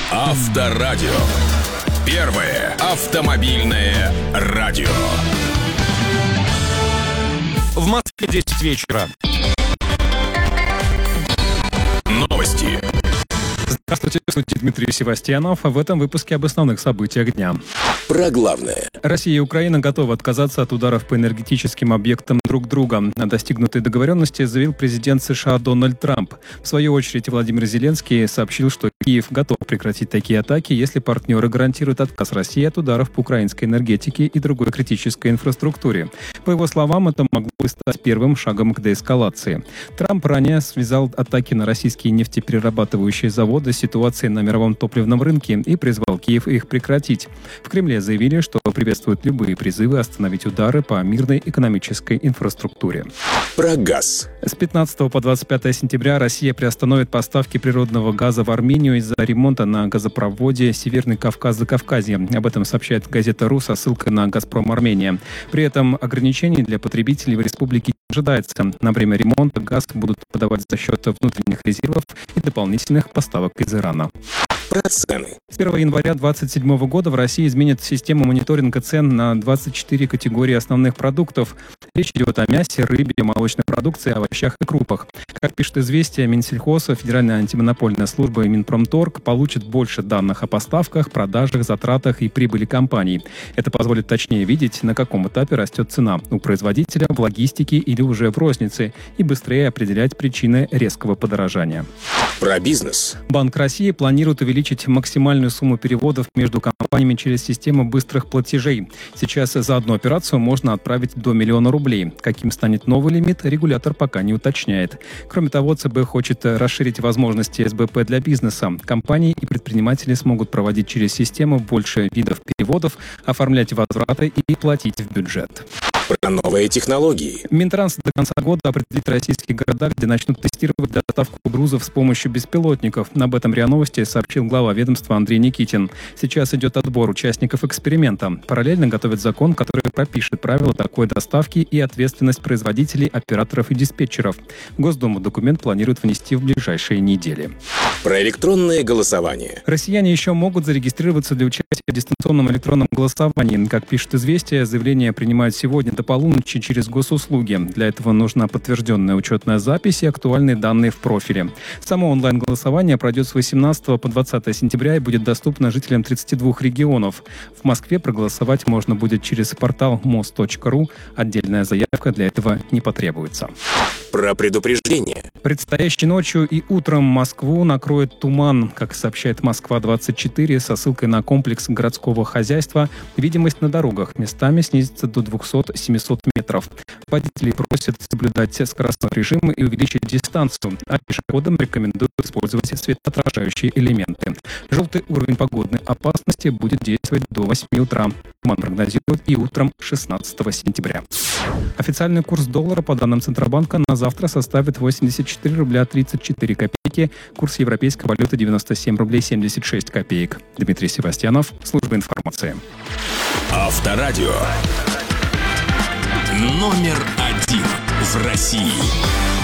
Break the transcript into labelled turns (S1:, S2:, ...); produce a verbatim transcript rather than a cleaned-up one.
S1: Авторадио. Первое автомобильное радио.
S2: В Москве десять вечера.
S1: Новости.
S2: Здравствуйте, в студии Дмитрий Севастьянов. В этом выпуске об основных событиях дня.
S1: Про главное.
S2: Россия и Украина готовы отказаться от ударов по энергетическим объектам друг друга. О достигнутой договоренности заявил президент США Дональд Трамп. В свою очередь, Владимир Зеленский сообщил, что Киев готов прекратить такие атаки, если партнеры гарантируют отказ России от ударов по украинской энергетике и другой критической инфраструктуре. По его словам, это могло бы стать первым шагом к деэскалации. Трамп ранее связал атаки на российские нефтеперерабатывающие заводы с ситуацией на мировом топливном рынке и призвал Киев их прекратить. В Кремле заявили, что приветствуют любые призывы остановить удары по мирной экономической инфраструктуре.
S1: Про газ.
S2: С пятнадцатого по двадцать пятое сентября Россия приостановит поставки природного газа в Армению из-за ремонта на газопроводе «Северный Кавказ-Закавказье». Об этом сообщает газета «Ру» со ссылкой на «Газпром Армения». При этом ограничений для потребителей в республике не ожидается. На время ремонта газ будут подавать за счет внутренних резервов и дополнительных поставок из Ирана.
S1: Про цены.
S2: С первого января две тысячи двадцать седьмого года в России изменят систему мониторинга цен на двадцать четыре категории основных продуктов. Речь идет о мясе, рыбе, молочной продукции, овощах и крупах. Как пишет «Известия», Минсельхоз, Федеральная антимонопольная служба и Минпромторг получат больше данных о поставках, продажах, затратах и прибыли компаний. Это позволит точнее видеть, на каком этапе растет цена у производителя, в логистике или уже в рознице, и быстрее определять причины резкого подорожания.
S1: Про бизнес.
S2: Банк России планирует увеличить максимальную сумму переводов между компаниями через систему быстрых платежей. Сейчас за одну операцию можно отправить до миллиона рублей. Каким станет новый лимит, регулятор пока не уточняет. Кроме того, ЦБ хочет расширить возможности СБП для бизнеса. Компании и предприниматели смогут проводить через систему больше видов переводов, оформлять возвраты и платить в бюджет.
S1: Про новые технологии.
S2: Минтранс до конца года определит российские города, где начнут тестировать доставку грузов с помощью беспилотников. Об этом РИА Новости сообщил глава ведомства Андрей Никитин. Сейчас идет отбор участников эксперимента. Параллельно готовят закон, который пропишет правила такой доставки и ответственность производителей, операторов и диспетчеров. В Госдуму документ планируют внести в ближайшие недели.
S1: Про электронное голосование.
S2: Россияне еще могут зарегистрироваться для участия в дистанционном электронном голосовании. Как пишет «Известия», заявления принимают сегодня до полуночи через госуслуги. Для этого нужна подтвержденная учетная запись и актуальные данные в профиле. Само онлайн-голосование пройдет с восемнадцатого по двадцатое сентября и будет доступно жителям тридцати двух регионов. В Москве проголосовать можно будет через портал мост точка ру. Отдельная заявка для этого не потребуется.
S1: Про предупреждение.
S2: Предстоящей ночью и утром Москву накроет туман. Как сообщает Москва двадцать четыре со ссылкой на комплекс городского хозяйства, видимость на дорогах местами снизится до двухсот-семисот метров. Водителей просят соблюдать скоростной режим и увеличить дистанцию, а пешеходам рекомендуют использовать светоотражающие элементы. Желтый уровень погодной опасности будет действовать до восьми утра. Туман прогнозируют и утром шестнадцатого сентября. Официальный курс доллара по данным Центробанка на завтра составит восемьдесят четыре рубля тридцать четыре копейки. Курс европейской валюты девяносто семь рублей семьдесят шесть копеек. Дмитрий Севастьянов, служба информации.
S1: Авторадио. Номер один в России.